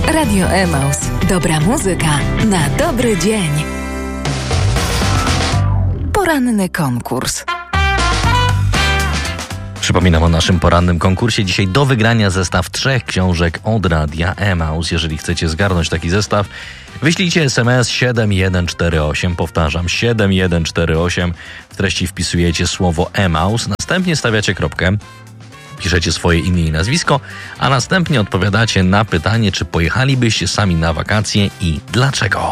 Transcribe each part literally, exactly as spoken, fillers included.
Radio Emaus. Dobra muzyka na dobry dzień. Poranny konkurs. Przypominam o naszym porannym konkursie. Dzisiaj do wygrania zestaw trzech książek od Radia Emaus. Jeżeli chcecie zgarnąć taki zestaw, wyślijcie es em es siedem jeden cztery osiem. Powtarzam, siedem jeden cztery osiem. W treści wpisujecie słowo Emaus. Następnie stawiacie kropkę. Piszecie swoje imię i nazwisko, a następnie odpowiadacie na pytanie, czy pojechalibyście sami na wakacje i dlaczego.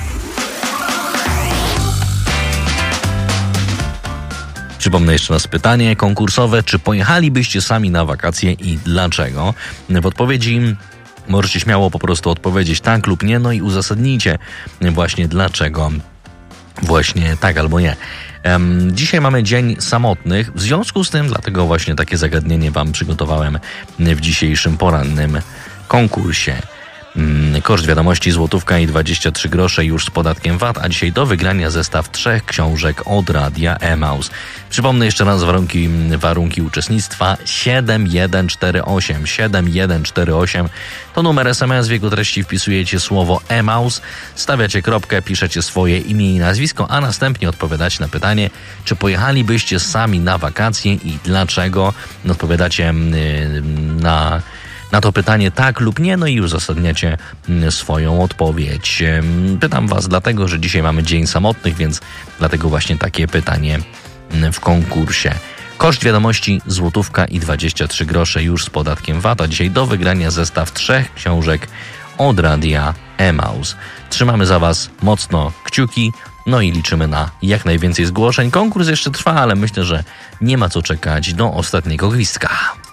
Przypomnę jeszcze raz pytanie konkursowe, czy pojechalibyście sami na wakacje i dlaczego? W odpowiedzi możecie śmiało po prostu odpowiedzieć tak lub nie, no i uzasadnijcie właśnie dlaczego właśnie tak albo nie. Dzisiaj mamy Dzień Samotnych, w związku z tym dlatego właśnie takie zagadnienie Wam przygotowałem w dzisiejszym porannym konkursie. Koszt wiadomości złotówka i dwadzieścia trzy grosze już z podatkiem V A T, a dzisiaj do wygrania zestaw trzech książek od Radia Emaus. Przypomnę jeszcze raz warunki, warunki uczestnictwa siedem jeden cztery osiem. siedem jeden cztery osiem to numer es em es, w jego treści wpisujecie słowo Emaus, stawiacie kropkę, piszecie swoje imię i nazwisko, a następnie odpowiadacie na pytanie, czy pojechalibyście sami na wakacje i dlaczego. Odpowiadacie na... Na to pytanie tak lub nie, no i już uzasadniacie swoją odpowiedź. Pytam Was dlatego, że dzisiaj mamy Dzień Samotnych, więc dlatego właśnie takie pytanie w konkursie. Koszt wiadomości złotówka i dwadzieścia trzy grosze już z podatkiem V A T, a dzisiaj do wygrania zestaw trzech książek od Radia Emaus. Trzymamy za Was mocno kciuki, no i liczymy na jak najwięcej zgłoszeń. Konkurs jeszcze trwa, ale myślę, że nie ma co czekać do ostatniego gwizdka.